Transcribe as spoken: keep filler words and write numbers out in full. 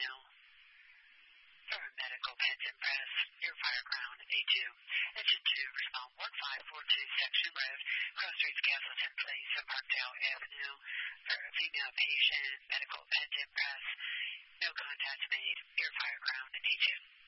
Avenue. For medical Penton Press, your Fireground A two. Engine two, respond one five four two Section Road, Grove Street, Castleton Place, and Parkdale Avenue. For a female patient, medical Penton Press, no contact made, your Fireground A two.